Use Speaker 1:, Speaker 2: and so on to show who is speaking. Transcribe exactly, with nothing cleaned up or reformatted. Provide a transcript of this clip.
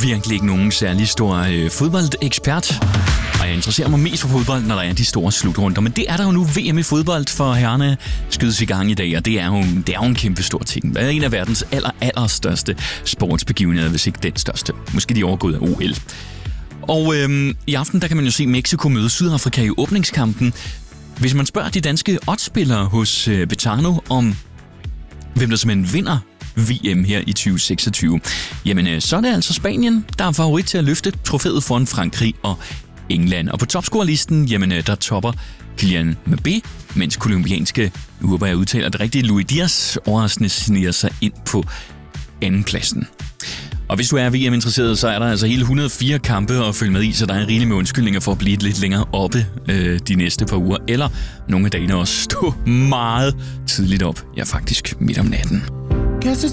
Speaker 1: virkelig ikke nogen særlig stor øh, fodboldekspert, og jeg interesserer mig mest for fodbold, når der er de store slutrunder. Men det er der jo nu. V M i fodbold for herrerne skydes i gang i dag, og det er jo, det er jo en kæmpe stor ting. Det er en af verdens aller, aller største sportsbegivenheder, hvis ikke den største. Måske de overgået af O L. Og øhm, i aften der kan man jo se Mexico møde Sydafrika i åbningskampen. Hvis man spørger de danske oddsspillere hos øh, Betano om, hvem der simpelthen vinder V M her i tyve seksogtyve, jamen øh, så er det altså Spanien, der er favorit til at løfte trofæet foran Frankrig og England. Og på topscorerlisten, jamen øh, der topper Kylian Mbappé, mens kolumbianske, nu håber jeg udtaler det rigtigt, Luis Diaz overraskende sniger sig ind på andenpladsen. Og hvis du er V M-interesseret, så er der altså hele et hundrede og fire kampe at følge med i, så der er rigeligt med undskyldninger for at blive lidt længere oppe øh, de næste par uger. Eller nogle af dagene også stå meget tidligt op, ja faktisk midt om natten.